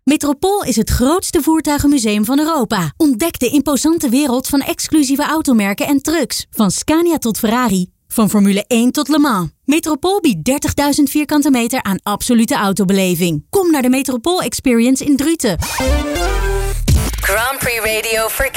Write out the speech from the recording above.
Metropool is het grootste voertuigenmuseum van Europa. Ontdek de imposante wereld van exclusieve automerken en trucks. Van Scania tot Ferrari. Van Formule 1 tot Le Mans. Metropool biedt 30.000 vierkante meter aan absolute autobeleving. Kom naar de Metropool Experience in Druten. Grand Prix Radio verkeer.